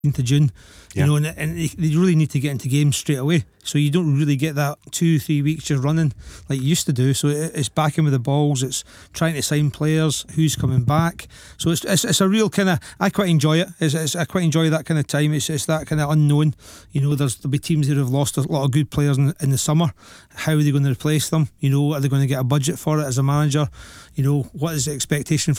into June, Yeah. and they really need to get into games straight away. So you don't really get that 2-3 weeks just running like you used to do. So it's backing with the balls. It's trying to sign players, who's coming back. So it's a real kind of. I quite enjoy it. I quite enjoy that kind of time. It's that kind of unknown. There'll be teams that have lost a lot of good players in the summer. How are they going to replace them? Are they going to get a budget for it as a manager? What is the expectation from